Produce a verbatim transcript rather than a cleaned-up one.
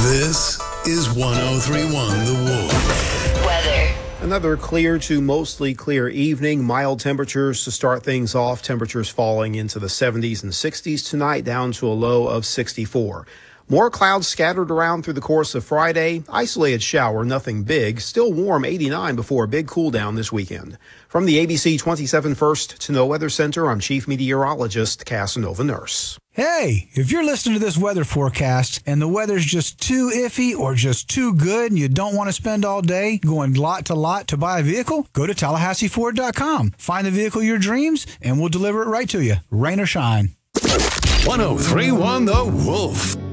This is one oh three point one The Wolf. Weather. Another clear to mostly clear evening. Mild temperatures to start things off. Temperatures falling into the seventies and sixties tonight, down to a low of sixty-four. More clouds scattered around through the course of Friday. Isolated shower, nothing big. Still warm, eighty-nine, before a big cool down this weekend. From the A B C twenty-seven First to Know Weather Center, I'm Chief Meteorologist Casanova Nurse. Hey, if you're listening to this weather forecast and the weather's just too iffy or just too good and you don't want to spend all day going lot to lot to buy a vehicle, go to Tallahassee Ford dot com. Find the vehicle of your dreams and we'll deliver it right to you, rain or shine. one oh three point one The Wolf.